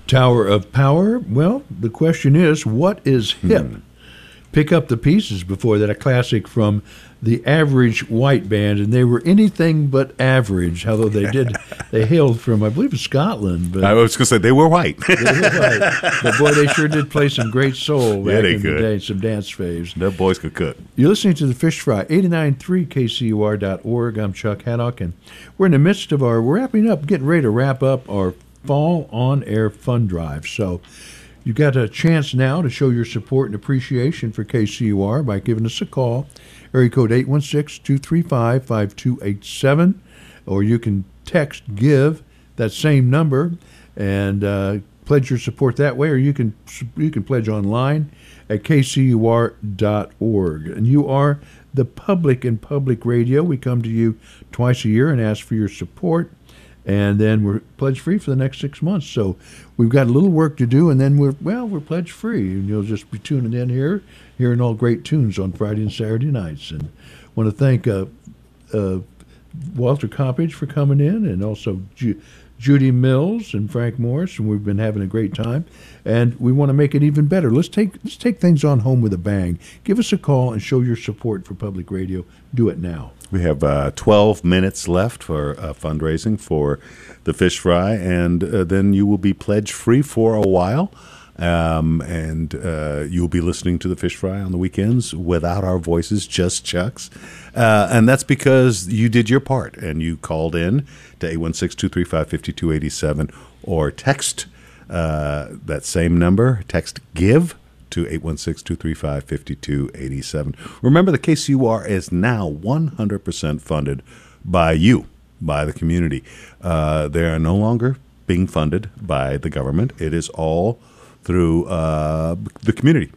Tower of Power. Well, the question is, what is hip? Pick up the pieces before that. A classic from the Average White Band, and they were anything but average. Although they hailed from, I believe, Scotland. But I was going to say they were white. they were white. But boy, they sure did play some great soul back in could. the day. Some dance faves. Their boys could cook. You're listening to the Fish Fry, 89.3 KCUR.org. I'm Chuck Haddock, and we're in the midst of we're wrapping up, getting ready to wrap up our Fall On Air Fund Drive. So you've got a chance now to show your support and appreciation for KCUR by giving us a call, area code 816-235-5287, or you can text GIVE, that same number, and pledge your support that way, or you can pledge online at kcur.org. And you are the public in public radio. We come to you twice a year and ask for your support. And then we're pledge free for the next 6 months. So we've got a little work to do, and then we're pledge free. And you'll just be tuning in here, hearing all great tunes on Friday and Saturday nights. And want to thank Walter Coppage for coming in, and also Judy Mills and Frank Morris, and we've been having a great time. And we want to make it even better. Let's take things on home with a bang. Give us a call and show your support for public radio. Do it now. We have 12 minutes left for fundraising for the Fish Fry, and then you will be pledge free for a while. And you'll be listening to the Fish Fry on the weekends without our voices, just Chuck's. And that's because you did your part, and you called in to 816-235-5287, or text that same number, text GIVE to 816-235-5287. Remember, the KCUR is now 100% funded by you, by the community. They are no longer being funded by the government. It is all through the community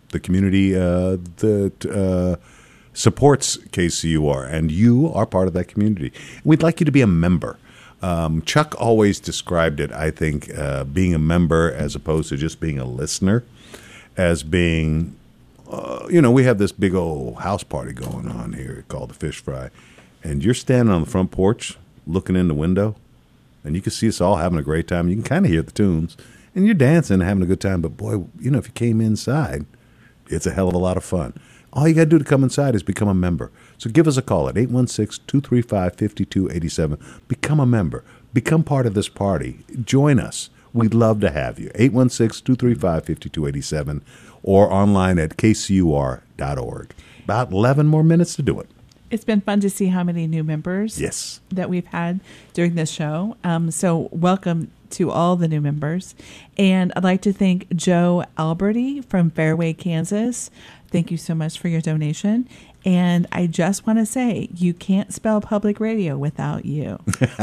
that supports KCUR, and you are part of that community. We'd like you to be a member. Chuck always described it, I think, being a member as opposed to just being a listener, as being, we have this big old house party going on here called the Fish Fry, and you're standing on the front porch looking in the window, and you can see us all having a great time. You can kind of hear the tunes, and you're dancing and having a good time. But boy, if you came inside, it's a hell of a lot of fun. All you got to do to come inside is become a member. So give us a call at 816-235-5287. Become a member. Become part of this party. Join us. We'd love to have you. 816-235-5287 or online at kcur.org. About 11 more minutes to do it. It's been fun to see how many new members that we've had during this show. So welcome to all the new members. And I'd like to thank Joe Alberti from Fairway, Kansas. Thank you so much for your donation. And I just want to say, you can't spell public radio without you.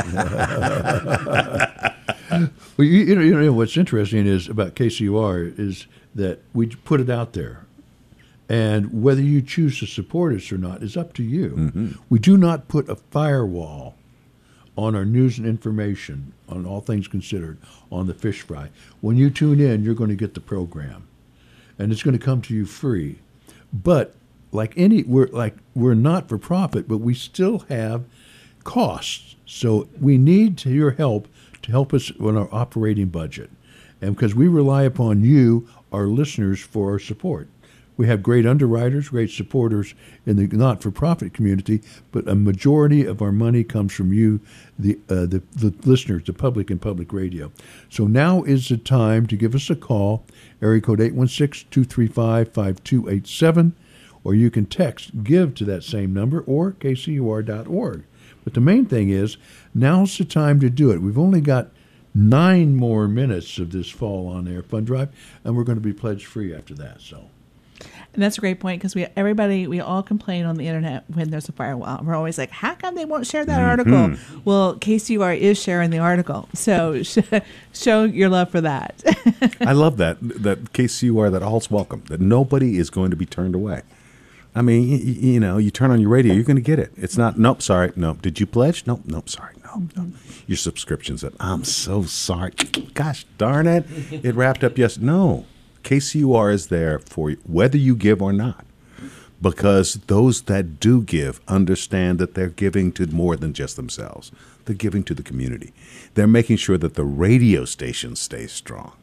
Well, you know what's interesting is about KCUR is that we put it out there. And whether you choose to support us or not is up to you. Mm-hmm. We do not put a firewall on our news and information, on All Things Considered, on the Fish Fry. When you tune in, you're going to get the program. And it's going to come to you free. But we're not for profit, but we still have costs. So we need your help to help us on our operating budget. And because we rely upon you, our listeners, for our support. We have great underwriters, great supporters in the not-for-profit community, but a majority of our money comes from you, the listeners, the public and public radio. So now is the time to give us a call, area code 816-235-5287, or you can text GIVE to that same number or kcur.org. But the main thing is, now's the time to do it. We've only got 9 more minutes of this Fall On Air Fund Drive, and we're going to be pledge-free after that, so... And that's a great point, because we all complain on the internet when there's a firewall. We're always like, how come they won't share that article? Well, KCUR is sharing the article, so show your love for that. I love that KCUR, that all's welcome, that nobody is going to be turned away. I mean, you turn on your radio, you're going to get it. It's not, nope, sorry, nope. Did you pledge? Nope, sorry, nope. Your subscription's up. I'm so sorry. Gosh darn it. It wrapped up yesterday. No. KCUR is there for you, whether you give or not, because those that do give understand that they're giving to more than just themselves. They're giving to the community. They're making sure that the radio station stays strong.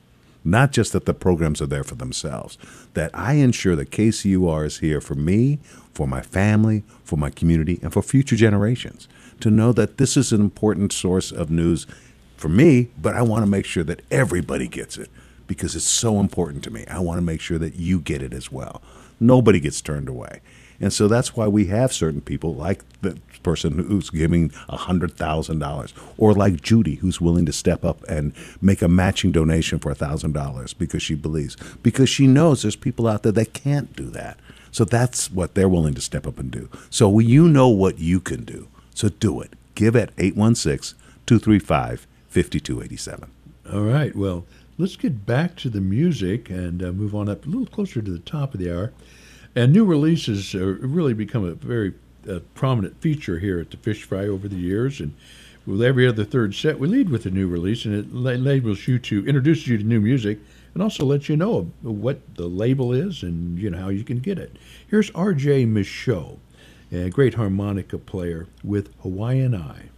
not just that the programs are there for themselves, that I ensure that KCUR is here for me, for my family, for my community, and for future generations, to know that this is an important source of news for me, but I want to make sure that everybody gets it because it's so important to me. I want to make sure that you get it as well. Nobody gets turned away. And so that's why we have certain people like the person who's giving $100,000, or like Judy, who's willing to step up and make a matching donation for $1,000 because she believes, because she knows there's people out there that can't do that. So that's what they're willing to step up and do. So you know what you can do. So do it. Give at 816-235-5287. All right. Well, let's get back to the music and move on up a little closer to the top of the hour. And new releases really become a very prominent feature here at the Fish Fry over the years. And with every other third set, we lead with a new release, and it enables you to introduce you to new music and also let you know what the label is and how you can get it. Here's R.J. Michaud, a great harmonica player with Hawaiian Eye.